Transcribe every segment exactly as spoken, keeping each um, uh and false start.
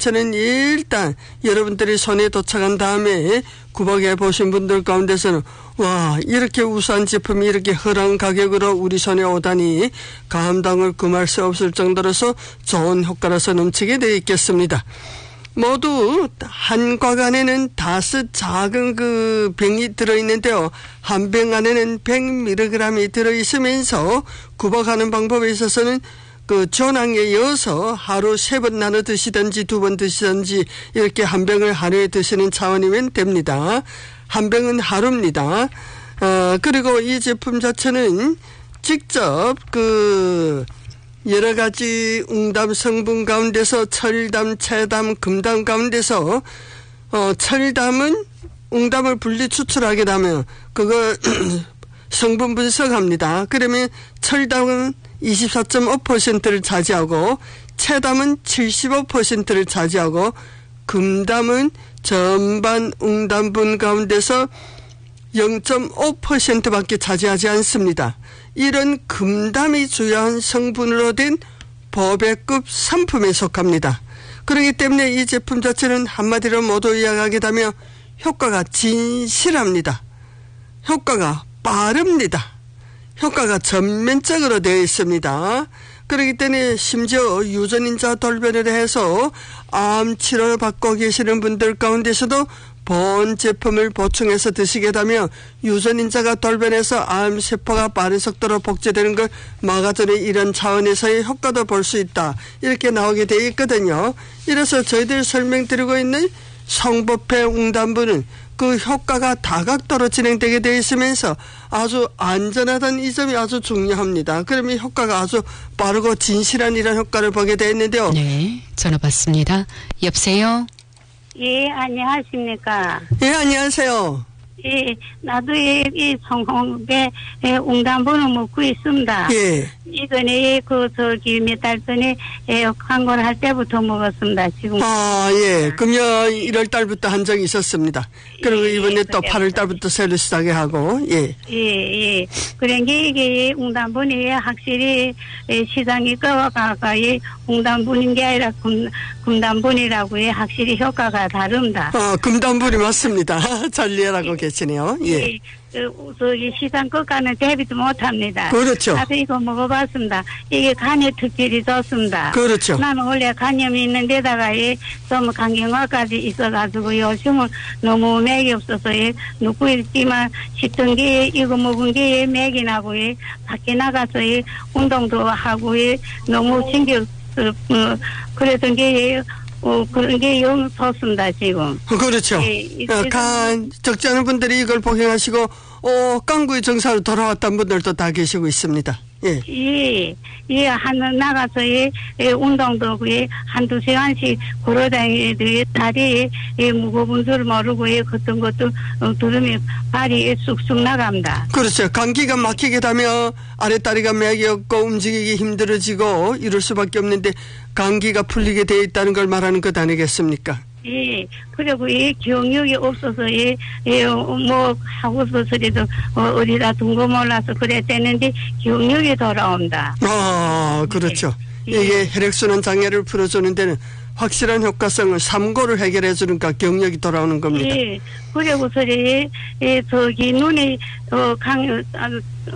자체는 일단 여러분들이 손에 도착한 다음에 구박해 보신 분들 가운데서는 와, 이렇게 우수한 제품이 이렇게 허랑 가격으로 우리 손에 오다니 감당을 금할 수 없을 정도로서 좋은 효과로서 넘치게 되어 있겠습니다. 모두 한 곽 안에는 다섯 작은 그 병이 들어있는데요. 한 병 안에는 백 밀리그램이 들어있으면서 구박하는 방법에 있어서는 그 전항에 이어서 하루 세 번 나눠 드시든지 두 번 드시든지 이렇게 한 병을 하루에 드시는 차원이면 됩니다. 한 병은 하루입니다. 어, 그리고 이 제품 자체는 직접 그 여러 가지 웅담 성분 가운데서 철담, 채담, 금담 가운데서 어, 철담은 웅담을 분리 추출하게 되면 그거 성분 분석합니다. 그러면 철담은 이십사 점 오 퍼센트를 차지하고 채담은 칠십오 퍼센트를 차지하고 금담은 전반 웅담분 가운데서 영 점 오 퍼센트밖에 차지하지 않습니다. 이런 금담이 주요한 성분으로 된 보배급 상품에 속합니다. 그렇기 때문에 이 제품 자체는 한마디로 모두 이야기하게 되면 효과가 진실합니다. 효과가 빠릅니다. 효과가 전면적으로 되어 있습니다. 그렇기 때문에 심지어 유전인자 돌변을 해서 암 치료를 받고 계시는 분들 가운데서도 본 제품을 보충해서 드시게 되면 유전인자가 돌변해서 암세포가 빠른 속도로 복제되는 걸 막아주는 이런 차원에서의 효과도 볼 수 있다. 이렇게 나오게 되어 있거든요. 이래서 저희들 설명드리고 있는 성보패 웅담분은 그 효과가 다각도로 진행되게 되어 있으면서 아주 안전하다는 이 점이 아주 중요합니다. 그러면 효과가 아주 빠르고 진실한 이런 효과를 보게 되어 있는데요. 네, 전화 받습니다. 여보세요? 예, 안녕하십니까. 예, 안녕하세요. 예, 나도 이, 이 성홍배 웅담분을 먹고 있습니다. 예. 이번에 그 저기 몇 달 전에 예, 광고를 할 때부터 먹었습니다. 지금. 아, 예. 금년 일월 달부터 한 적이 있었습니다. 그리고 예, 이번에 예, 또 팔월 달부터 새로 시작해 하고, 예. 예, 예. 그런 게 이게 웅담분이 확실히 시장이 꺼가가 이 웅담분인 게 아니라 금, 금담분이라고 해 확실히 효과가 다릅니다. 아, 금담분이 맞습니다. 잘 이해하고 계시네요. 예. 예. 그, 저기 시장 끝가는 대비도 못합니다. 그렇죠. 나도 이거 먹어봤습니다. 이게 간에 특별히 좋습니다. 그렇죠. 나는 원래 간염이 있는 데다가 좀 간경화까지 있어가지고 요즘은 너무 맥이 없어서 누구 있지만 싶던 게 이거 먹은 게 맥이 나고 밖에 나가서 운동도 하고 너무 신경 쓰 그랬던 게 어, 그런 게 영 좋습니다, 지금. 그렇죠. 예, 어, 간, 적지 않은 분들이 이걸 복용하시고, 어, 깡구의 정사로 돌아왔던 분들도 다 계시고 있습니다. 예. 예, 예, 한, 나가서, 예, 예 운동도, 예, 한두 시간씩 걸어다니도, 예, 다리에, 예, 무거운 줄 모르고, 예, 어떤 것도, 어, 들으면 발이 예, 쑥쑥 나갑니다. 그렇죠. 감기가 막히게 되면 아랫다리가 맥이 없고 움직이기 힘들어지고 이럴 수밖에 없는데 감기가 풀리게 되어 있다는 걸 말하는 것 아니겠습니까? 예, 그리고 이 경력이 없어서, 예, 예, 뭐, 하고서 소리도, 어, 어디다 둔 거 몰라서 그랬었는데, 경력이 돌아온다. 아, 그렇죠. 예. 이게 혈액순환 장애를 풀어주는 데는 확실한 효과성을 삼고를 해결해 주니까 경력이 돌아오는 겁니다. 예, 그리고 소리, 예, 저기, 눈이, 어, 강, 아,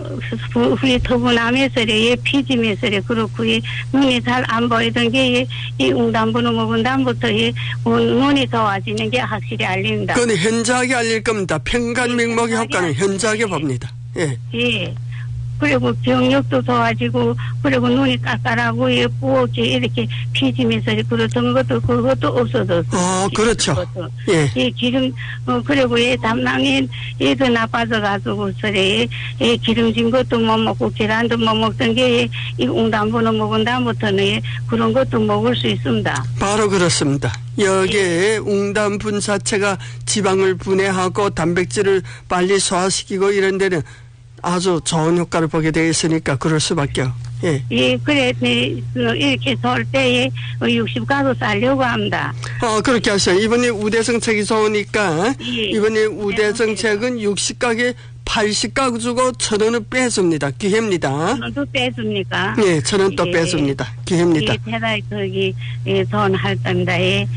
후리 터분하면서, 예, 피지면서, 그렇고, 예, 눈이 잘 안 보이던 게, 예, 이 웅담분을 먹은 다음부터, 예, 어, 눈이 좋아지는 게 확실히 알린다. 그건 현저하게 알릴 겁니다. 평간명목의 효과는 현저하게 봅니다. 예. 예. 그리고 경력도 좋아지고, 그리고 눈이 깔깔하고, 예, 부엌에 이렇게 피지면서 그러던 것도, 그것도 없어졌어. 어, 그렇죠. 예. 예, 기름, 어, 그리고 예, 담낭이, 얘도 나빠져가지고, 서래, 예, 기름진 것도 못 먹고, 계란도 못 먹던 게, 예, 이 웅담분을 먹은 다음부터는, 예, 그런 것도 먹을 수 있습니다. 바로 그렇습니다. 여기에 웅담분 자체가 지방을 분해하고 단백질을 빨리 소화시키고 이런 데는 아주 좋은 효과를 보게 되어 있으니까 그럴 수밖에요. 예. 예, 그래, 네, 이렇게 설 때에 육십 가구 살려고 합니다. 어, 그렇게 하셔요. 이번에 우대정책이 좋으니까, 예. 이번에 우대정책은 육십 가게 팔십 가구 주고 천 원을 빼줍니다. 기회입니다. 천 원도 빼줍니까? 예, 천 원 또 예. 빼줍니다. 기회입니다. 예, 대단히 거기, 예, 돈 할 겁니다. 예.